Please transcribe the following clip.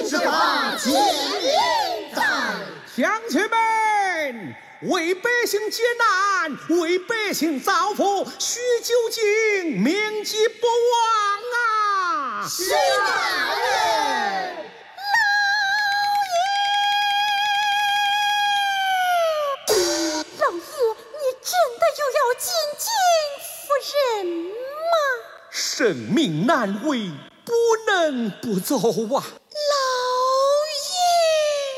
执法检验站。 乡亲们，为百姓解难，为百姓造福，许九井铭记不忘啊！ 是大人。 老爷，你真的又要进京夫人吗？ 圣命难违，不能不走啊！